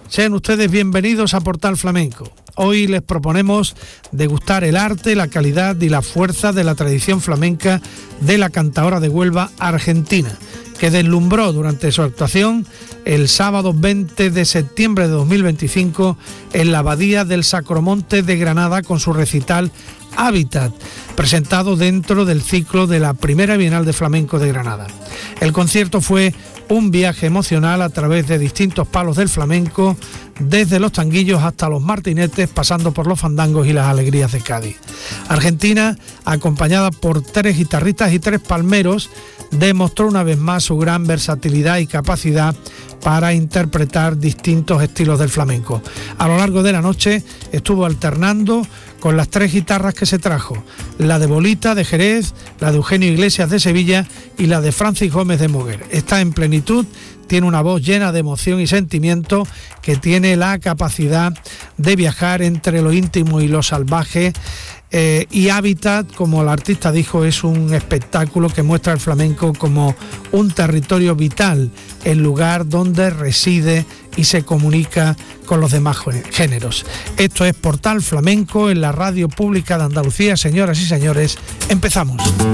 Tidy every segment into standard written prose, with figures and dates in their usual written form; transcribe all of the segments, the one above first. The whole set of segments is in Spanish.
Sean ustedes bienvenidos a Portal Flamenco. Hoy les proponemos degustar el arte, la calidad y la fuerza de la tradición flamenca de la cantaora de Huelva, Argentina, que deslumbró durante su actuación el sábado 20 de septiembre de 2025 en la Abadía del Sacromonte de Granada con su recital Hábitat, presentado dentro del ciclo de la primera Bienal de Flamenco de Granada. El concierto fue un viaje emocional a través de distintos palos del flamenco, desde los tanguillos hasta los martinetes, pasando por los fandangos y las alegrías de Cádiz. Argentina, acompañada por 3 guitarristas y 3 palmeros, demostró una vez más su gran versatilidad y capacidad para interpretar distintos estilos del flamenco. A lo largo de la noche estuvo alternando con las 3 guitarras que se trajo, la de Bolita de Jerez, la de Eugenio Iglesias de Sevilla y la de Francis Gómez de Moguer. Está en plenitud, tiene una voz llena de emoción y sentimiento, que tiene la capacidad de viajar entre lo íntimo y lo salvaje. Y Hábitat, como el artista dijo, es un espectáculo que muestra el flamenco como un territorio vital, el lugar donde reside y se comunica con los demás géneros. Esto es Portal Flamenco en la Radio Pública de Andalucía. Señoras y señores, empezamos.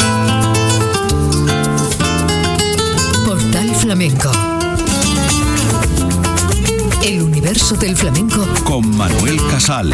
Portal Flamenco. El universo del flamenco con Manuel Casal.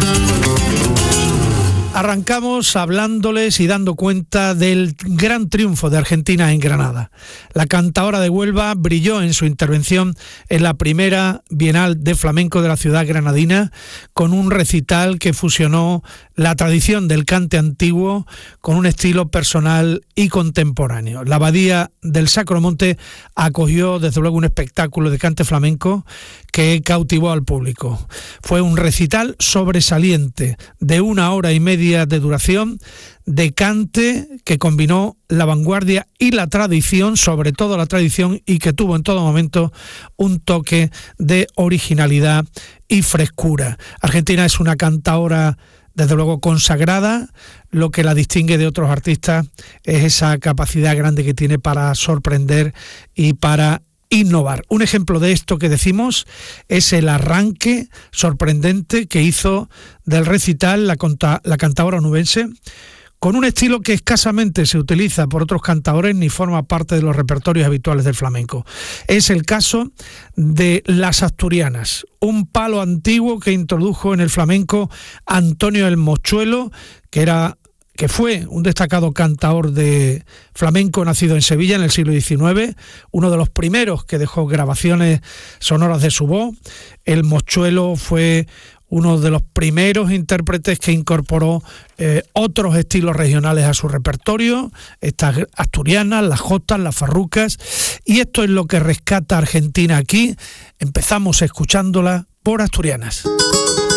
Arrancamos hablándoles y dando cuenta del gran triunfo de Argentina en Granada. La cantaora de Huelva brilló en su intervención en la primera Bienal de Flamenco de la ciudad granadina con un recital que fusionó la tradición del cante antiguo con un estilo personal y contemporáneo. La Abadía del Sacromonte acogió desde luego un espectáculo de cante flamenco que cautivó al público. Fue un recital sobresaliente de 1 hora y media de duración, de cante que combinó la vanguardia y la tradición, sobre todo la tradición, y que tuvo en todo momento un toque de originalidad y frescura. Argentina es una cantaora desde luego consagrada. Lo que la distingue de otros artistas es esa capacidad grande que tiene para sorprender y para innovar. Un ejemplo de esto que decimos es el arranque sorprendente que hizo del recital la cantaora onubense, con un estilo que escasamente se utiliza por otros cantaores ni forma parte de los repertorios habituales del flamenco. Es el caso de Las Asturianas, un palo antiguo que introdujo en el flamenco Antonio el Mochuelo, que fue un destacado cantaor de flamenco nacido en Sevilla en el siglo XIX, uno de los primeros que dejó grabaciones sonoras de su voz. El Mochuelo fue uno de los primeros intérpretes que incorporó otros estilos regionales a su repertorio, estas asturianas, las jotas, las farrucas, y esto es lo que rescata Argentina aquí. Empezamos escuchándola por Asturianas.